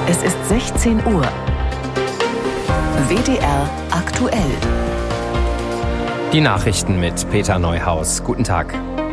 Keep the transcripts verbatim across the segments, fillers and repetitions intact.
Es ist sechzehn Uhr. W D R aktuell. Die Nachrichten mit Peter Neuhaus. Guten Tag.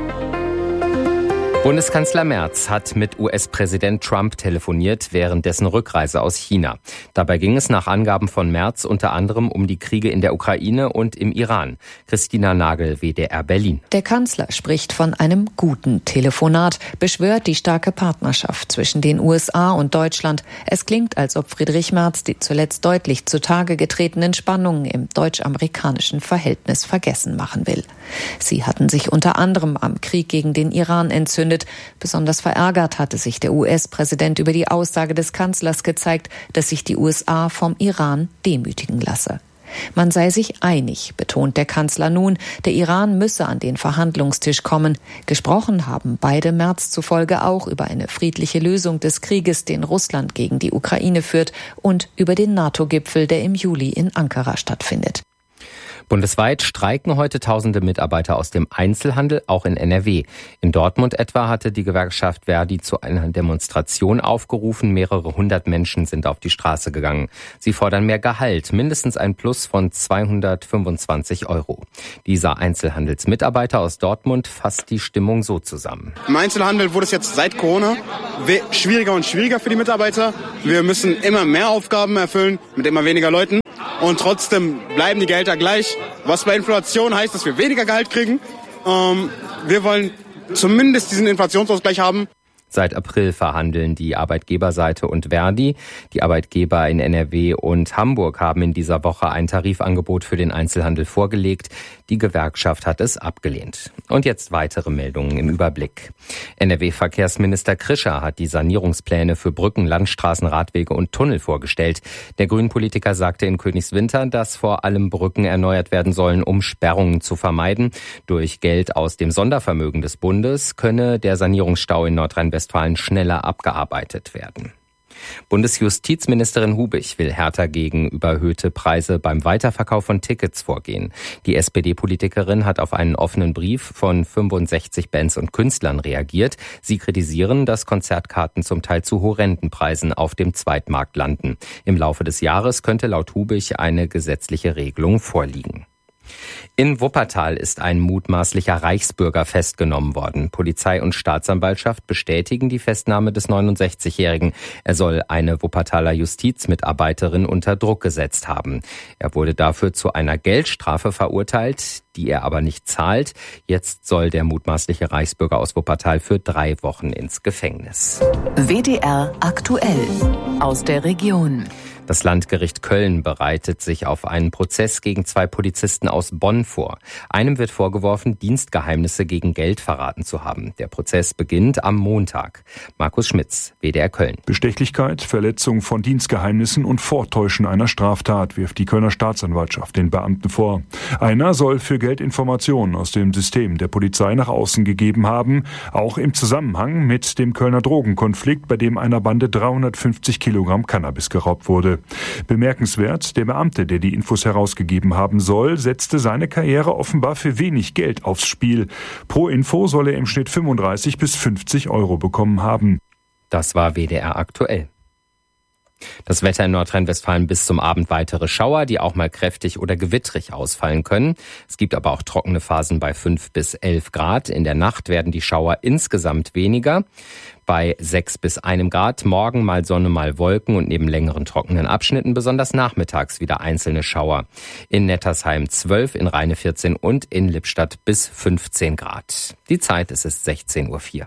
Bundeskanzler Merz hat mit U S-Präsident Trump telefoniert während dessen Rückreise aus China. Dabei ging es nach Angaben von Merz unter anderem um die Kriege in der Ukraine und im Iran. Christina Nagel, W D R Berlin. Der Kanzler spricht von einem guten Telefonat, beschwört die starke Partnerschaft zwischen den U S A und Deutschland. Es klingt, als ob Friedrich Merz die zuletzt deutlich zutage getretenen Spannungen im deutsch-amerikanischen Verhältnis vergessen machen will. Sie hatten sich unter anderem am Krieg gegen den Iran entzündet. Besonders verärgert hatte sich der U S-Präsident über die Aussage des Kanzlers gezeigt, dass sich die U S A vom Iran demütigen lasse. Man sei sich einig, betont der Kanzler nun, der Iran müsse an den Verhandlungstisch kommen. Gesprochen haben beide Merz zufolge auch über eine friedliche Lösung des Krieges, den Russland gegen die Ukraine führt, und über den NATO-Gipfel, der im Juli in Ankara stattfindet. Bundesweit streiken heute tausende Mitarbeiter aus dem Einzelhandel, auch in N R W. In Dortmund etwa hatte die Gewerkschaft Verdi zu einer Demonstration aufgerufen. Mehrere hundert Menschen sind auf die Straße gegangen. Sie fordern mehr Gehalt, mindestens ein Plus von zweihundertfünfundzwanzig Euro. Dieser Einzelhandelsmitarbeiter aus Dortmund fasst die Stimmung so zusammen. Im Einzelhandel wurde es jetzt seit Corona schwieriger und schwieriger für die Mitarbeiter. Wir müssen immer mehr Aufgaben erfüllen mit immer weniger Leuten. Und trotzdem bleiben die Gehälter gleich, was bei Inflation heißt, dass wir weniger Gehalt kriegen. Ähm, wir wollen zumindest diesen Inflationsausgleich haben. Seit April verhandeln die Arbeitgeberseite und Verdi. Die Arbeitgeber in N R W und Hamburg haben in dieser Woche ein Tarifangebot für den Einzelhandel vorgelegt. Die Gewerkschaft hat es abgelehnt. Und jetzt weitere Meldungen im Überblick. N R W-Verkehrsminister Krischer hat die Sanierungspläne für Brücken, Landstraßen, Radwege und Tunnel vorgestellt. Der Grünen-Politiker sagte in Königswinter, dass vor allem Brücken erneuert werden sollen, um Sperrungen zu vermeiden. Durch Geld aus dem Sondervermögen des Bundes könne der Sanierungsstau in Nordrhein-Westfalen Westfalen schneller abgearbeitet werden. Bundesjustizministerin Hubich will härter gegen überhöhte Preise beim Weiterverkauf von Tickets vorgehen. Die S P D-Politikerin hat auf einen offenen Brief von fünfundsechzig Bands und Künstlern reagiert. Sie kritisieren, dass Konzertkarten zum Teil zu horrenden Preisen auf dem Zweitmarkt landen. Im Laufe des Jahres könnte laut Hubich eine gesetzliche Regelung vorliegen. In Wuppertal ist ein mutmaßlicher Reichsbürger festgenommen worden. Polizei und Staatsanwaltschaft bestätigen die Festnahme des neunundsechzigjährigen. Er soll eine Wuppertaler Justizmitarbeiterin unter Druck gesetzt haben. Er wurde dafür zu einer Geldstrafe verurteilt, die er aber nicht zahlt. Jetzt soll der mutmaßliche Reichsbürger aus Wuppertal für drei Wochen ins Gefängnis. W D R aktuell aus der Region. Das Landgericht Köln bereitet sich auf einen Prozess gegen zwei Polizisten aus Bonn vor. Einem wird vorgeworfen, Dienstgeheimnisse gegen Geld verraten zu haben. Der Prozess beginnt am Montag. Markus Schmitz, W D R Köln. Bestechlichkeit, Verletzung von Dienstgeheimnissen und Vortäuschen einer Straftat wirft die Kölner Staatsanwaltschaft den Beamten vor. Einer soll für Geld Informationen aus dem System der Polizei nach außen gegeben haben, auch im Zusammenhang mit dem Kölner Drogenkonflikt, bei dem einer Bande dreihundertfünfzig Kilogramm Cannabis geraubt wurde. Bemerkenswert, der Beamte, der die Infos herausgegeben haben soll, setzte seine Karriere offenbar für wenig Geld aufs Spiel. Pro Info soll er im Schnitt fünfunddreißig bis fünfzig Euro bekommen haben. Das war W D R aktuell. Das Wetter in Nordrhein-Westfalen bis zum Abend weitere Schauer, die auch mal kräftig oder gewittrig ausfallen können. Es gibt aber auch trockene Phasen bei fünf bis elf Grad. In der Nacht werden die Schauer insgesamt weniger. Bei sechs bis einem Grad, morgen mal Sonne, mal Wolken und neben längeren trockenen Abschnitten besonders nachmittags wieder einzelne Schauer. In Nettersheim zwölf, in Rheine vierzehn und in Lippstadt bis fünfzehn Grad. Die Zeit, es ist sechzehn Uhr vier.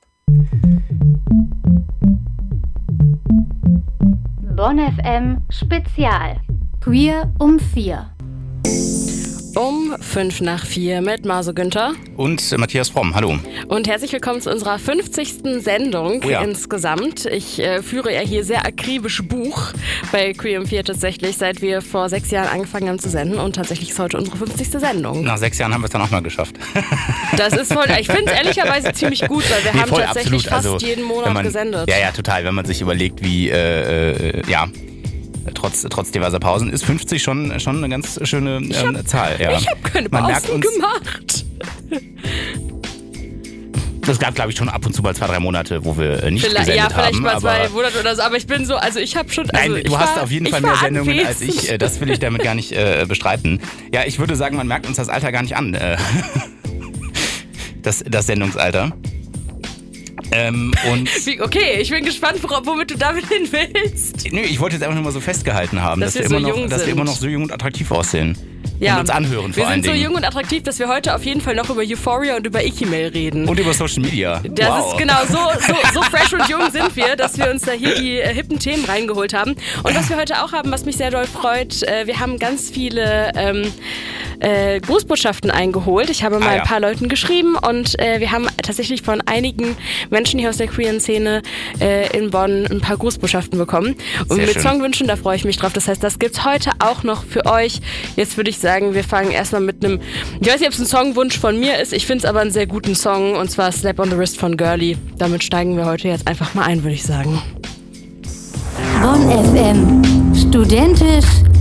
Bonn F M Spezial. Queer um vier. Um fünf nach vier mit Marso Günther. Und Matthias Fromm, hallo. Und herzlich willkommen zu unserer fünfzigsten Sendung oh ja. insgesamt. Ich äh, führe ja hier sehr akribisch Buch bei Queer um vier tatsächlich, seit wir vor sechs Jahren angefangen haben zu senden. Und tatsächlich ist heute unsere fünfzigste Sendung. Nach sechs Jahren haben wir es dann auch mal geschafft. Das ist voll, ich finde es ehrlicherweise ziemlich gut, weil wir nee, haben voll, tatsächlich absolut. fast also, jeden Monat man, gesendet. Ja, ja, total. Wenn man sich überlegt, wie, äh, äh, ja... Trotz, trotz diverser Pausen ist fünfzig schon, schon eine ganz schöne äh, hab, Zahl. Ja. Ich habe keine Pausen gemacht. Es gab, glaube ich, schon ab und zu mal zwei, drei Monate, wo wir äh, nicht vielleicht, gesendet haben. Ja, vielleicht haben, mal zwei Monate oder so, aber ich bin so, also ich habe schon... Also Nein, du hast war, auf jeden Fall mehr Sendungen anwesend. als ich, äh, das will ich damit gar nicht äh, bestreiten. Ja, ich würde sagen, man merkt uns das Alter gar nicht an, äh, das, das Sendungsalter. Ähm, und okay, ich bin gespannt, womit du damit hin willst. Nö, ich wollte jetzt einfach nur mal so festgehalten haben, dass, dass, wir, wir, so immer noch, dass wir immer noch so jung und attraktiv aussehen. Ja, und uns anhören vor allen Dingen. Wir sind so jung und attraktiv, dass wir heute auf jeden Fall noch über Euphoria und über Ikimel reden. Und über Social Media. Das wow. ist genau, so, so, so fresh und jung sind wir, dass wir uns da hier die äh, hippen Themen reingeholt haben. Und was wir heute auch haben, was mich sehr doll freut, äh, wir haben ganz viele ähm, äh, Grußbotschaften eingeholt. Ich habe mal ah, ja. ein paar Leuten geschrieben und äh, wir haben tatsächlich von einigen Menschen hier aus der queeren Szene äh, in Bonn ein paar Grußbotschaften bekommen. Und sehr mit schön. Songwünschen, da freue ich mich drauf. Das heißt, das gibt's heute auch noch für euch. Jetzt würde ich sagen, wir fangen erstmal mit einem, ich weiß nicht, ob es ein Songwunsch von mir ist, ich finde es aber einen sehr guten Song, und zwar Slap on the Wrist von Girlie. Damit steigen wir heute jetzt einfach mal ein, würde ich sagen. Bonn F M. Studentisch,